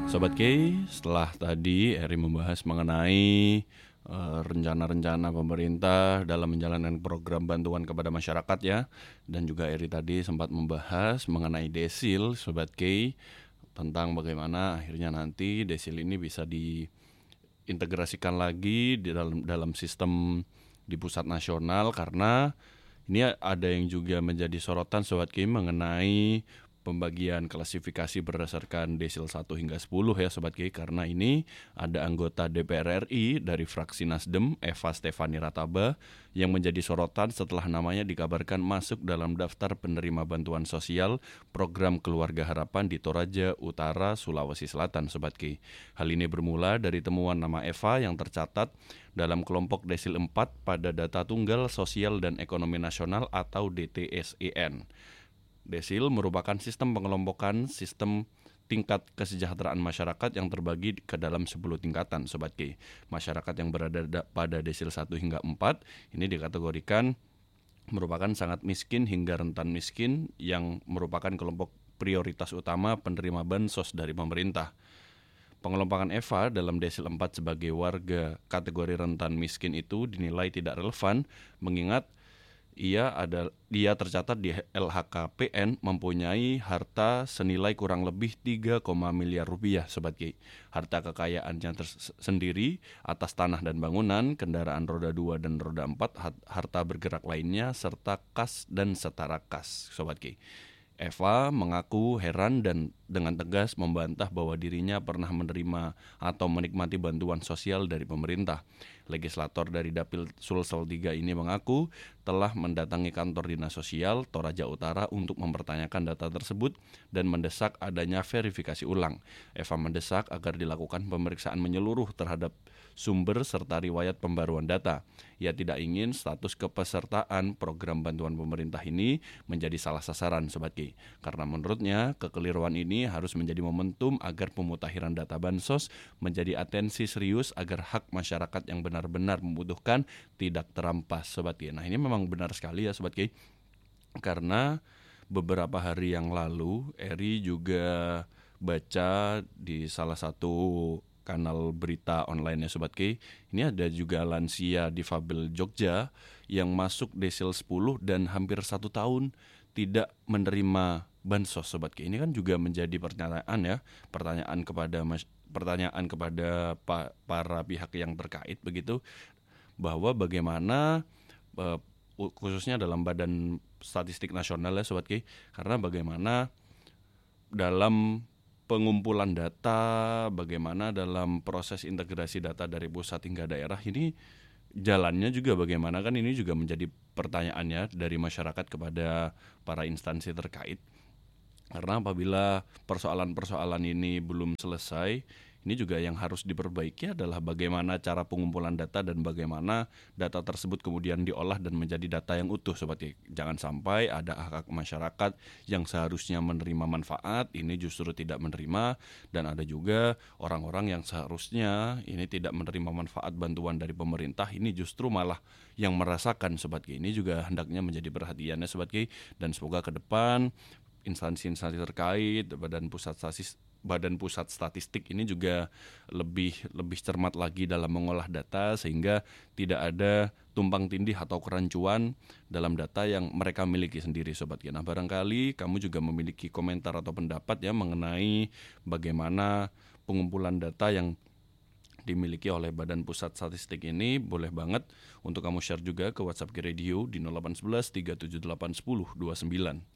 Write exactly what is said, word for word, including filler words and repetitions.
Sobat K, setelah tadi Eri membahas mengenai uh, rencana-rencana pemerintah dalam menjalankan program bantuan kepada masyarakat ya, dan juga Eri tadi sempat membahas mengenai desil, Sobat K, tentang bagaimana akhirnya nanti desil ini bisa diintegrasikan lagi di dalam dalam sistem di pusat nasional, karena ini ada yang juga menjadi sorotan Sobat K mengenai pembagian klasifikasi berdasarkan desil satu hingga sepuluh ya Sobat K, karena ini ada anggota D P R R I dari fraksi Nasdem, Eva Stefani Rataba, yang menjadi sorotan setelah namanya dikabarkan masuk dalam daftar penerima bantuan sosial program Keluarga Harapan di Toraja Utara, Sulawesi Selatan Sobat K. Hal ini bermula dari temuan nama Eva yang tercatat dalam kelompok desil empat pada Data Tunggal Sosial dan Ekonomi Nasional atau D T S E N. Desil merupakan sistem pengelompokan sistem tingkat kesejahteraan masyarakat yang terbagi ke dalam sepuluh tingkatan Sobat K. Masyarakat yang berada pada desil satu hingga empat ini dikategorikan merupakan sangat miskin hingga rentan miskin yang merupakan kelompok prioritas utama penerima bansos dari pemerintah. Pengelompokan Eva dalam desil empat sebagai warga kategori rentan miskin itu dinilai tidak relevan mengingat ia ada dia tercatat di L H K P N mempunyai harta senilai kurang lebih tiga koma miliar rupiah Sobat K. Harta kekayaannya tersendiri atas tanah dan bangunan, kendaraan roda dua dan roda empat, harta bergerak lainnya serta kas dan setara kas Sobat K. Eva mengaku heran dan dengan tegas membantah bahwa dirinya pernah menerima atau menikmati bantuan sosial dari pemerintah. Legislator dari Dapil Sulsel tiga ini mengaku telah mendatangi kantor Dinas Sosial Toraja Utara untuk mempertanyakan data tersebut dan mendesak adanya verifikasi ulang. Eva mendesak agar dilakukan pemeriksaan menyeluruh terhadap sumber serta riwayat pembaruan data. Ia tidak ingin status kepesertaan program bantuan pemerintah ini menjadi salah sasaran Sobat K. Karena menurutnya kekeliruan ini harus menjadi momentum agar pemutakhiran data bansos menjadi atensi serius agar hak masyarakat yang benar-benar membutuhkan tidak terampas Sobat K. Nah ini memang benar sekali ya Sobat K, karena beberapa hari yang lalu Eri juga baca di salah satu kanal berita online ya Sobat K, ini ada juga lansia difabel Jogja yang masuk desil sepuluh dan hampir satu tahun tidak menerima bansos Sobat K. Ini kan juga menjadi pertanyaan ya, pertanyaan kepada mas, pertanyaan kepada pa, para pihak yang terkait begitu, bahwa bagaimana uh, khususnya dalam Badan Statistik Nasional ya Sobat K, karena bagaimana dalam pengumpulan data, bagaimana dalam proses integrasi data dari pusat hingga daerah ini jalannya juga bagaimana, kan ini juga menjadi pertanyaannya dari masyarakat kepada para instansi terkait. Karena apabila persoalan-persoalan ini belum selesai, ini juga yang harus diperbaiki adalah bagaimana cara pengumpulan data dan bagaimana data tersebut kemudian diolah dan menjadi data yang utuh Sobat K. Jangan sampai ada hak masyarakat yang seharusnya menerima manfaat ini justru tidak menerima, dan ada juga orang-orang yang seharusnya ini tidak menerima manfaat bantuan dari pemerintah ini justru malah yang merasakan Sobat K. Ini juga hendaknya menjadi perhatiannya Sobat K, dan semoga ke depan instansi-instansi terkait, Badan Pusat Statistik Badan Pusat Statistik ini juga lebih lebih cermat lagi dalam mengolah data sehingga tidak ada tumpang tindih atau kerancuan dalam data yang mereka miliki sendiri Sobat K. Nah barangkali kamu juga memiliki komentar atau pendapat ya mengenai bagaimana pengumpulan data yang dimiliki oleh Badan Pusat Statistik ini, boleh banget untuk kamu share juga ke WhatsApp K Radio di nol delapan satu satu tiga tujuh delapan satu nol dua sembilan.